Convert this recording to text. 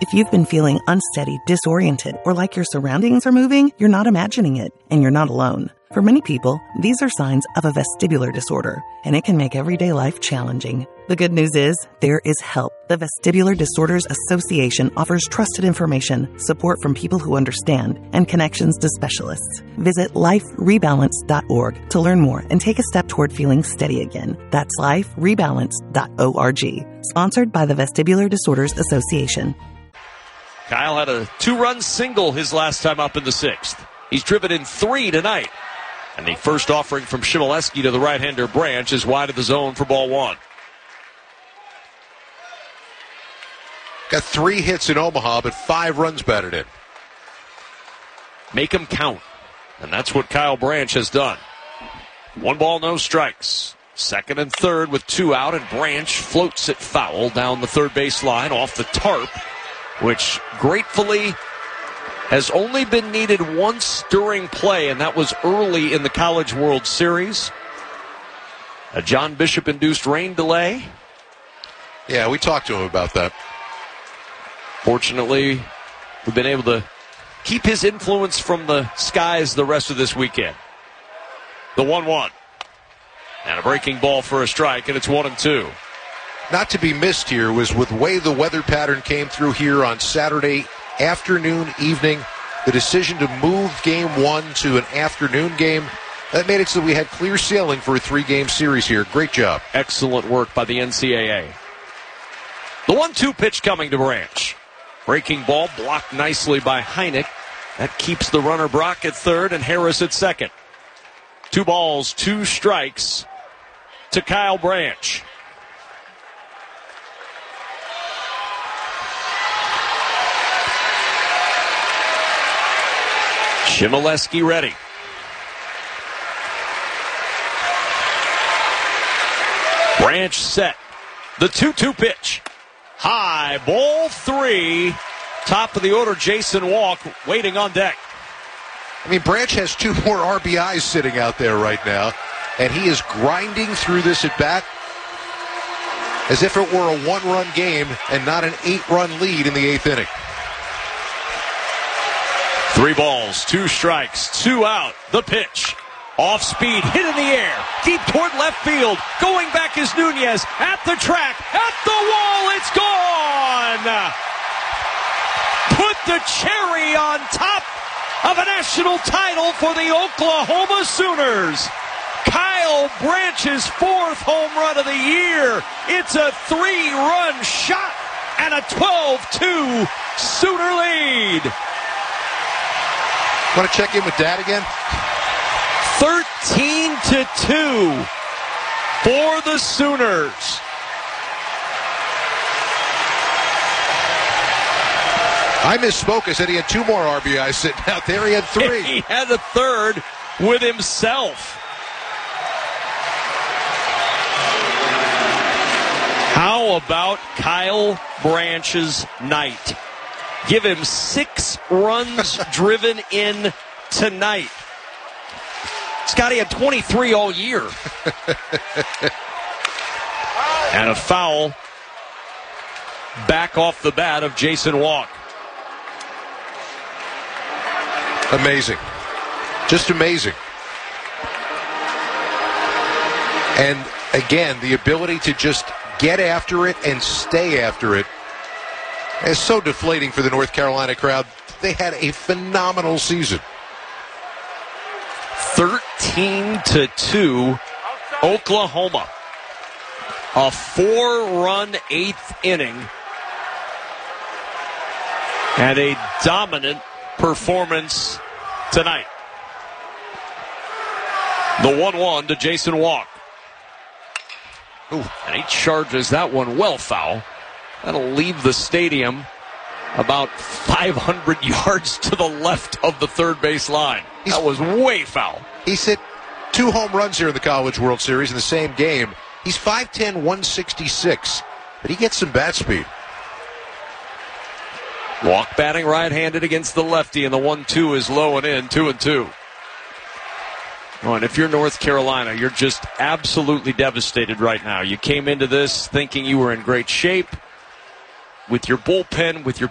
If you've been feeling unsteady, disoriented, or like your surroundings are moving, you're not imagining it, and you're not alone. For many people, these are signs of a vestibular disorder, and it can make everyday life challenging. The good news is, there is help. The Vestibular Disorders Association offers trusted information, support from people who understand, and connections to specialists. Visit liferebalance.org to learn more and take a step toward feeling steady again. That's liferebalance.org. Sponsored by the Vestibular Disorders Association. Kyle had a 2-run single his last time up in the 6th. He's driven in 3 tonight. And the first offering from Chmielewski to the right-hander Branch is wide of the zone for ball 1. Got 3 hits in Omaha, but 5 runs batted in. Make them count. And that's what Kyle Branch has done. 1 ball, no strikes. Second and third with 2 out, and Branch floats it foul down the third base line off the tarp, which gratefully has only been needed once during play, and that was early in the College World Series. A John Bishop-induced rain delay. Yeah, we talked to him about that. Fortunately, we've been able to keep his influence from the skies the rest of this weekend. The 1-1. And a breaking ball for a strike, and it's 1-2. Not to be missed here was with the way the weather pattern came through here on Saturday afternoon, evening, the decision to move game 1 to an afternoon game, that made it so we had clear sailing for a 3-game series here. Great job. Excellent work by the NCAA. The 1-2 pitch coming to Branch. Breaking ball blocked nicely by Heineck. That keeps the runner Brock at third and Harris at second. 2 balls, 2 strikes to Kyle Branch. Chmielewski ready. Branch set. The 2-2 pitch. High, ball 3. Top of the order, Jason Walk waiting on deck. I mean, Branch has 2 more RBIs sitting out there right now, and he is grinding through this at bat as if it were a 1-run game and not an 8-run lead in the 8th inning. 3 balls, 2 strikes, 2 out. The pitch. Off speed, hit in the air, deep toward left field. Going back is Nunez at the track, at the wall, it's gone! Put the cherry on top of a national title for the Oklahoma Sooners. Kyle Branch's 4th home run of the year. It's a 3-run shot and a 12-2 Sooner lead. Want to check in with Dad again? 13-2 for the Sooners. I misspoke. I said he had 2 more RBIs sitting out there. He had 3. He had a 3rd with himself. How about Kyle Branch's night? Give him 6 runs driven in tonight. Scotty had 23 all year. And a foul back off the bat of Jason Walk. Amazing. Just amazing. And again, the ability to just get after it and stay after it is so deflating for the North Carolina crowd. They had a phenomenal season. 13-2 Oklahoma. A 4-run 8th inning. And a dominant performance tonight. The 1-1 to Jason Walk. Ooh, and he charges that one well foul. That'll leave the stadium about 500 yards to the left of the third base line. That was way foul. He's hit 2 home runs here in the College World Series in the same game. He's 5'10", 166, but he gets some bat speed. Walk batting right-handed against the lefty, and the 1-2 is low and in, 2-2. Oh, and if you're North Carolina, you're just absolutely devastated right now. You came into this thinking you were in great shape with your bullpen, with your